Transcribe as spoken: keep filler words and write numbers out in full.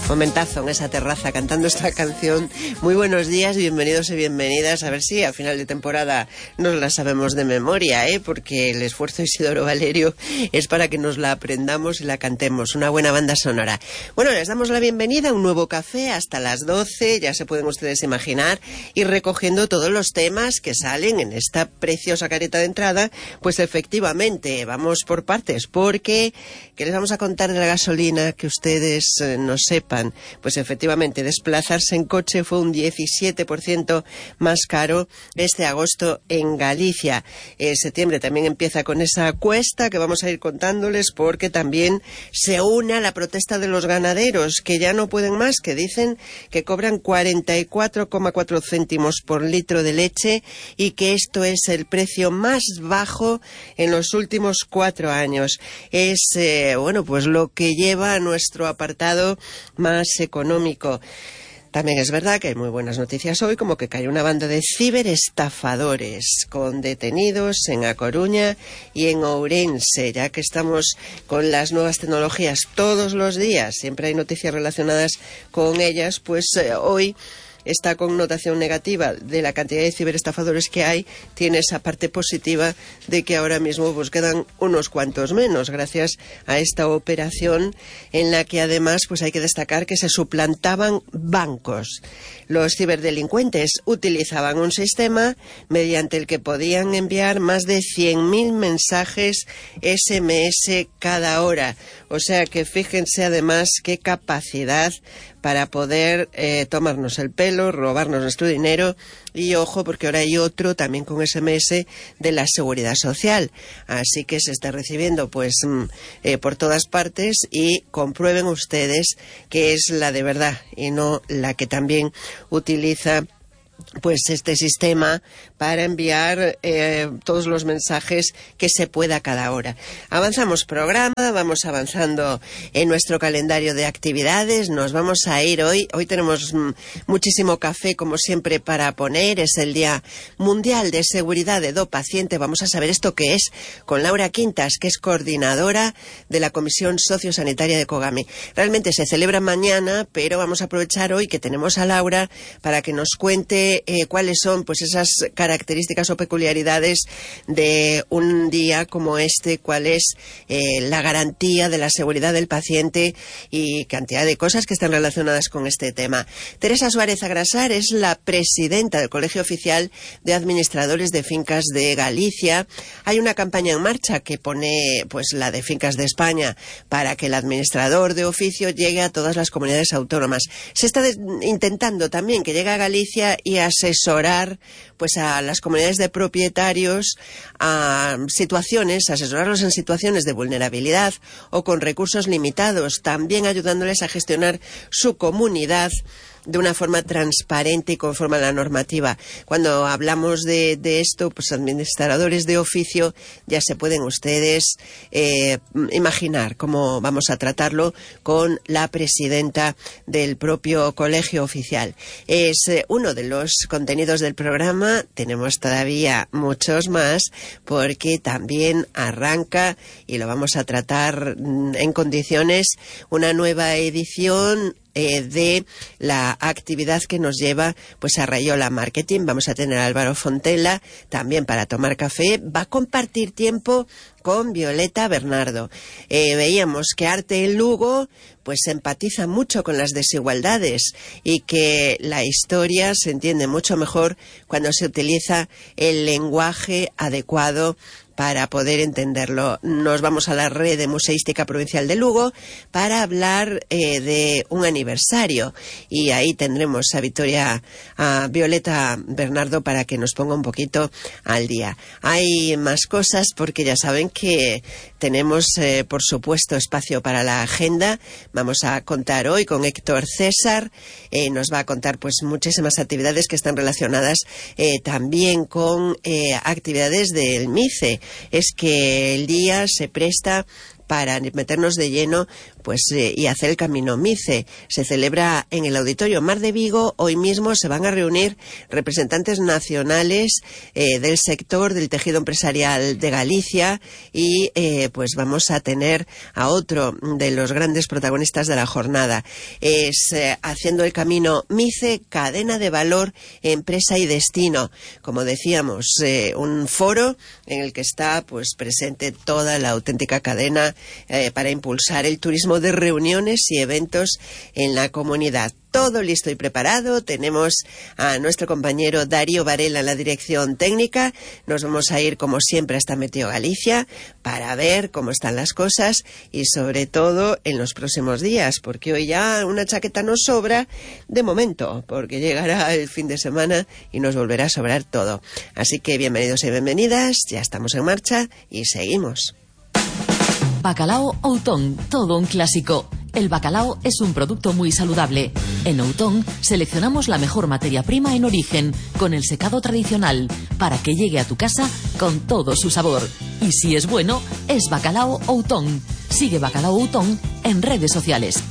Momentazo en esa terraza cantando esta canción. Muy buenos días, bienvenidos y bienvenidas. A ver si a final de temporada nos la sabemos de memoria, ¿eh? Porque el esfuerzo de Isidoro Valerio es para que nos la aprendamos y la cantemos. Una buena banda sonora. Bueno, les damos la bienvenida a un nuevo café hasta las doce, ya se pueden ustedes imaginar, y recogiendo todos los temas que salen en esta preciosa careta de entrada. Pues efectivamente, vamos por partes, porque ¿qué les vamos a contar de la gasolina que ustedes eh, no sepan? Pues efectivamente, desplazarse en coche fue un diecisiete por ciento más caro este agosto en Galicia. Eh, septiembre también empieza con esa cuesta que vamos a ir contándoles, porque también se une a la protesta de los ganaderos, que ya no pueden más, que dicen que cobran cuarenta y cuatro coma cuatro céntimos por litro de leche y que esto es el precio más bajo en los últimos cuatro años. Es, eh, bueno, pues lo que lleva a nuestro apartado más económico. También es verdad que hay muy buenas noticias hoy, como que cae una banda de ciberestafadores con detenidos en A Coruña y en Ourense, ya que estamos con las nuevas tecnologías todos los días, siempre hay noticias relacionadas con ellas, pues eh, hoy esta connotación negativa de la cantidad de ciberestafadores que hay tiene esa parte positiva de que ahora mismo pues quedan unos cuantos menos gracias a esta operación, en la que además pues hay que destacar que se suplantaban bancos. Los ciberdelincuentes utilizaban un sistema mediante el que podían enviar más de cien mil mensajes ese eme ese cada hora, o sea que fíjense además qué capacidad para poder eh, tomarnos el pelo, robarnos nuestro dinero. Y ojo, porque ahora hay otro también con ese eme ese de la Seguridad Social, así que se está recibiendo pues eh, por todas partes, y comprueben ustedes que es la de verdad y no la que también utiliza pues este sistema para enviar eh, todos los mensajes que se pueda cada hora. Avanzamos programa, vamos avanzando en nuestro calendario de actividades. Nos vamos a ir hoy, hoy tenemos mm, muchísimo café como siempre para poner. Es el Día Mundial de Seguridad de Do Paciente. Vamos a saber esto qué es con Laura Quintas, que es coordinadora de la Comisión Sociosanitaria de Cogami. Realmente se celebra mañana, pero vamos a aprovechar hoy que tenemos a Laura para que nos cuente Eh, cuáles son pues esas características o peculiaridades de un día como este, cuál es eh, la garantía de la seguridad del paciente y cantidad de cosas que están relacionadas con este tema. Teresa Suárez Agrasar es la presidenta del Colegio Oficial de Administradores de Fincas de Galicia. Hay una campaña en marcha que pone pues la de Fincas de España para que el administrador de oficio llegue a todas las comunidades autónomas. Se está de- intentando también que llegue a Galicia y asesorar pues a las comunidades de propietarios a situaciones, asesorarlos en situaciones de vulnerabilidad o con recursos limitados, también ayudándoles a gestionar su comunidad de una forma transparente y conforme a la normativa. Cuando hablamos de, de esto, pues administradores de oficio, ya se pueden ustedes eh, imaginar cómo vamos a tratarlo con la presidenta del propio Colegio Oficial. Es eh, uno de los contenidos del programa. Tenemos todavía muchos más, porque también arranca, y lo vamos a tratar mm, en condiciones, una nueva edición Eh, de la actividad que nos lleva pues a Rayola Marketing. Vamos a tener a Álvaro Fontela también para tomar café. Va a compartir tiempo con Violeta Bernardo. Eh, veíamos que Arte en Lugo pues empatiza mucho con las desigualdades y que la historia se entiende mucho mejor cuando se utiliza el lenguaje adecuado para poder entenderlo. Nos vamos a la Red de Museística Provincial de Lugo para hablar eh, de un aniversario, y ahí tendremos a Victoria, a Violeta Bernardo, para que nos ponga un poquito al día. Hay más cosas porque ya saben que tenemos eh, por supuesto espacio para la agenda. Vamos a contar hoy con Héctor César, eh, nos va a contar pues muchísimas actividades que están relacionadas eh, también con eh, actividades del MICE. Es que el día se presta para meternos de lleno pues eh, y hacer el Camino Mice. Se celebra en el Auditorio Mar de Vigo. Hoy mismo se van a reunir representantes nacionales eh, del sector del tejido empresarial de Galicia y eh, pues vamos a tener a otro de los grandes protagonistas de la jornada. Es eh, haciendo el Camino Mice, cadena de valor, empresa y destino. Como decíamos, eh, un foro en el que está pues presente toda la auténtica cadena eh, para impulsar el turismo de reuniones y eventos en la comunidad. Todo listo y preparado. Tenemos a nuestro compañero Darío Varela en la dirección técnica. Nos vamos a ir, como siempre, hasta Meteo Galicia para ver cómo están las cosas y, sobre todo, en los próximos días, porque hoy ya una chaqueta nos sobra de momento, porque llegará el fin de semana y nos volverá a sobrar todo. Así que bienvenidos y bienvenidas. Ya estamos en marcha y seguimos. Bacalao Outón, todo un clásico. El bacalao es un producto muy saludable. En Outón seleccionamos la mejor materia prima en origen, con el secado tradicional, para que llegue a tu casa con todo su sabor. Y si es bueno, es Bacalao Outón. Sigue Bacalao Outón en redes sociales.